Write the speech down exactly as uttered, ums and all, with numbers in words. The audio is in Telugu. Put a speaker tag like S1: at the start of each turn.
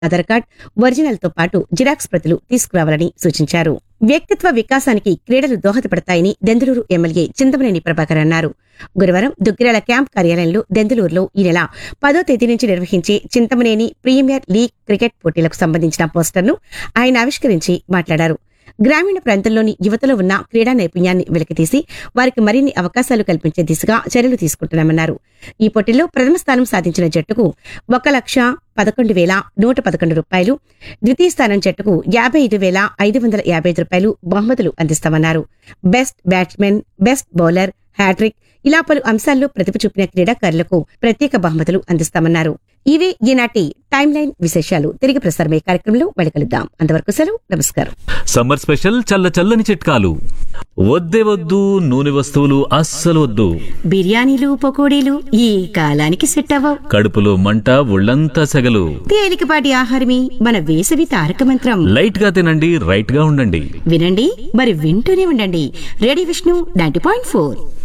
S1: ఆధార్ కార్డ్ ఒరిజినల్ తో పాటు జిరాక్స్ ప్రతులు తీసుకురావాలని సూచించారు. వ్యక్తిత్వ వికాసానికి క్రీడలు దోహదపడతాయని దెందులూరు ఎమ్మెల్యే చింతమనేని ప్రభాకర్ అన్నారు. గురువారం దుగ్గిరాల క్యాంప్ కార్యాలయంలో దెందులూరులో ఈ నెల పదో తేదీ నుంచి నిర్వహించే చింతమనేని ప్రీమియర్ లీగ్ క్రికెట్ పోటీలకు సంబంధించిన పోస్టర్ను ఆయన ఆవిష్కరించి మాట్లాడారు. గ్రామీణ ప్రాంతంలోని యువతలో ఉన్న క్రీడా నైపుణ్యాన్ని వెలికితీసి వారికి మరిన్ని అవకాశాలు కల్పించే దిశగా చర్యలు తీసుకుంటున్నామన్నారు. ఈ పోటీల్లో ప్రథమ స్థానం సాధించిన జట్టుకు ఒక లక్ష పదకొండు వేల నూట పదకొండు రూపాయలు, ద్వితీయ స్థానం జట్టుకు యాభై ఐదు వేల ఐదు వందల యాభై ఐదు రూపాయలు బహుమతులు అందిస్తామన్నారు. Best batsmen, best bowler, hat trick ఇలా పలు అంశాల్లో ప్రతిభ చూపిన క్రీడాకారులకు ప్రత్యేక బహుమతులు అందిస్తామన్నారు. ఇవే ఈనాటి టైమ్ లైన్ విశేషాలు. తిరిగి ప్రసారమయ్యే కార్యక్రమంలో మళ్ళీ కలుద్దాం. అంతవరకు సెలవు, నమస్కారం.
S2: సమ్మర్ స్పెషల్ చల్ల చల్లని చిట్కాలు. వద్దే వద్దు నూనె వస్తువులు అస్సలు వద్దు.
S1: బిర్యానీలు, పకోడీలు ఈ కాలానికి సెట్ అవ్వవు.
S2: కడుపులో మంట, ఒళ్ళంతా సెగలు.
S1: తేలికపాటి ఆహారమే మన వేసవి తారక మంత్రం.
S2: లైట్ గా తినండి, రైట్ గా ఉండండి.
S1: వినండి, మరి వింటూనే ఉండండి. Radio Vishnu ninety point four.